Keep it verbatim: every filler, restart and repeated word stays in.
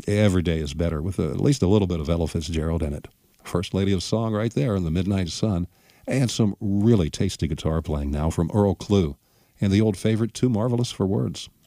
every day is better with a, at least a little bit of Ella Fitzgerald in it. First Lady of Song right there in the Midnight Sun. And some really tasty guitar playing now from Earl Klugh and the old favorite Too Marvelous for Words.